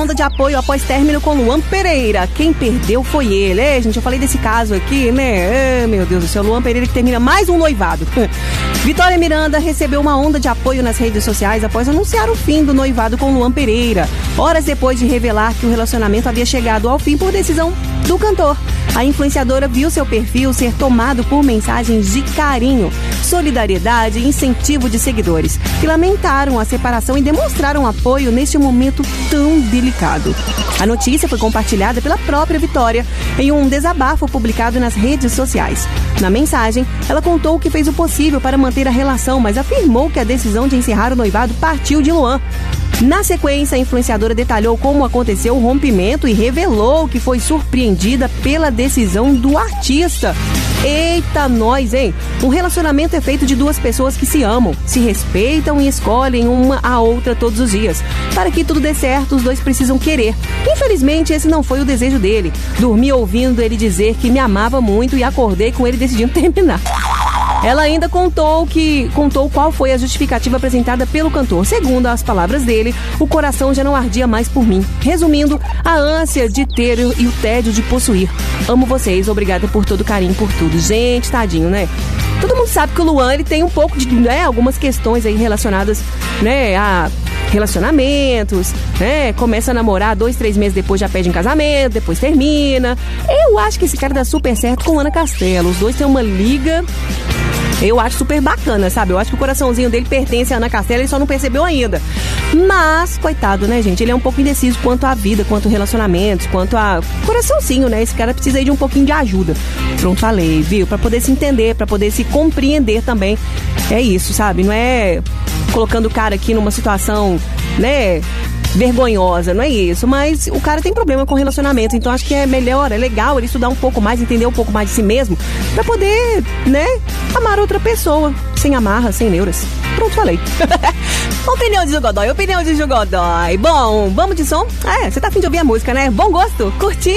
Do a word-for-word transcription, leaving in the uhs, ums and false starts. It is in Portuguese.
onda de apoio após término com Luan Pereira. Quem perdeu foi ele. É, gente, eu falei desse caso aqui, né? É, meu Deus do céu, Luan Pereira que termina mais um noivado. Vitória Miranda recebeu uma onda de apoio nas redes sociais após anunciar o fim do noivado com Luan Pereira, horas depois de revelar que o relacionamento havia chegado ao fim por decisão do cantor. A influenciadora viu seu perfil ser tomado por mensagens de carinho, solidariedade e incentivo de seguidores, que lamentaram a separação e demonstraram apoio neste momento tão delicado. A notícia foi compartilhada pela própria Vitória em um desabafo publicado nas redes sociais. Na mensagem, ela contou que fez o possível para manter a relação, mas afirmou que a decisão de encerrar o noivado partiu de Luan. Na sequência, a influenciadora detalhou como aconteceu o rompimento e revelou que foi surpreendida pela decisão do artista. Eita, nós, hein? Um relacionamento é feito de duas pessoas que se amam, se respeitam e escolhem uma a outra todos os dias. Para que tudo dê certo, os dois precisam querer. Infelizmente, esse não foi o desejo dele. Dormi ouvindo ele dizer que me amava muito e acordei com ele decidindo terminar. Ela ainda contou que contou qual foi a justificativa apresentada pelo cantor. Segundo as palavras dele, o coração já não ardia mais por mim. Resumindo, a ânsia de ter e o tédio de possuir. Amo vocês, obrigada por todo o carinho, por tudo. Gente, tadinho, né? Todo mundo sabe que o Luan, ele tem um pouco de, né, algumas questões aí relacionadas, né, a relacionamentos, né? Começa a namorar, dois, três meses depois já pede em casamento, depois termina. Eu acho que esse cara dá super certo com Ana Castela. Os dois têm uma liga... Eu acho super bacana, sabe? Eu acho que o coraçãozinho dele pertence a Ana Castela, ele só não percebeu ainda. Mas, coitado, né, gente? Ele é um pouco indeciso quanto à vida, quanto a relacionamentos, quanto a coraçãozinho, né? Esse cara precisa aí de um pouquinho de ajuda. Pronto, falei, viu? Pra poder se entender, pra poder se compreender também. É isso, sabe? Não é colocando o cara aqui numa situação, né, vergonhosa, não é isso, mas o cara tem problema com relacionamento, então acho que é melhor, é legal ele estudar um pouco mais, entender um pouco mais de si mesmo, pra poder, né, amar outra pessoa, sem amarra, sem neuras. Pronto, falei. Opinião de Jugodói, opinião de Jugodói. Bom, vamos de som? É, você tá afim de ouvir a música, né? Bom gosto, curti.